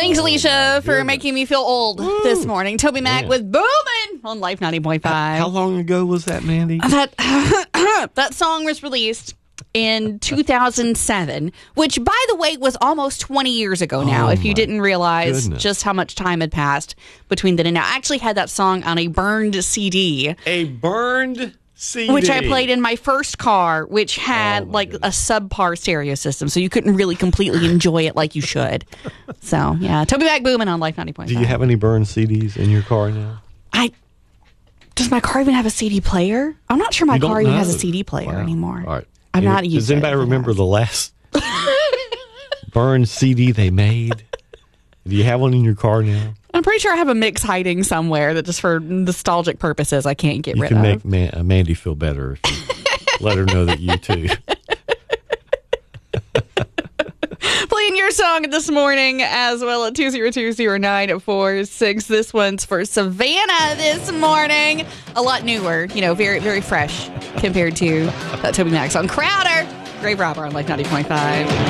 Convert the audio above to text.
Thanks, Alicia, for making me feel old this morning. Toby Mac with Boomin' on Life 90.5. How long ago was that, Mandy? That song was released in 2007, which, by the way, was almost 20 years ago now, if you didn't realize just how much time had passed between then and now. I actually had that song on a burned CD. A burned CD. Which I played in my first car, which had a subpar stereo system, so you couldn't really completely enjoy it like you should. So, yeah, Toby Mac Boomin' on Life 90.5. Do you have any burned CDs in your car now? Does my car even have a CD player? I'm not sure my car even has a CD player anymore. All right. I'm not used to it. Does anybody remember the last burned CD they made? Do you have one in your car now? I'm pretty sure I have a mix hiding somewhere that just for nostalgic purposes I can't get rid of. You can make Mandy feel better if you let her know that you too. Playing your song this morning as well at 202-0946. This one's for Savannah this morning. A lot newer, very, very fresh compared to that Toby Mac song. Crowder, Grave Robber on Life 90.5.